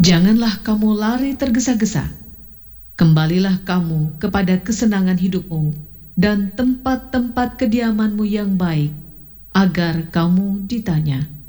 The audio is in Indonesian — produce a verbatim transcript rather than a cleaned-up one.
Janganlah kamu lari tergesa-gesa. Kembalilah kamu kepada kesenangan hidupmu dan tempat-tempat kediamanmu yang baik, agar kamu ditanya,